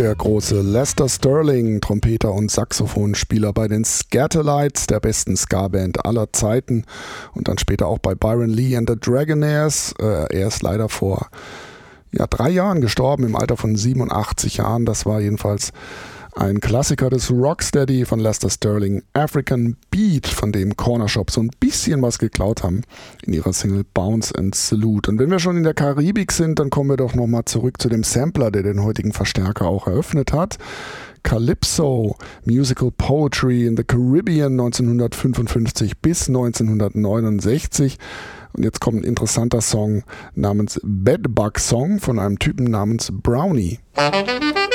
Der große Lester Sterling, Trompeter und Saxophonspieler bei den Scatterlights, der besten Ska-Band aller Zeiten, und dann später auch bei Byron Lee and the Dragonaires. Er ist leider vor 3 Jahren gestorben, im Alter von 87 Jahren. Das war jedenfalls ein Klassiker des Rocksteady von Lester Sterling, African Beat, von dem Corner Shop so ein bisschen was geklaut haben in ihrer Single Bounce and Salute. Und wenn wir schon in der Karibik sind, dann kommen wir doch nochmal zurück zu dem Sampler, der den heutigen Verstärker auch eröffnet hat. Calypso, Musical Poetry in the Caribbean 1955 bis 1969. Und jetzt kommt ein interessanter Song namens Bedbug Song von einem Typen namens Brownie.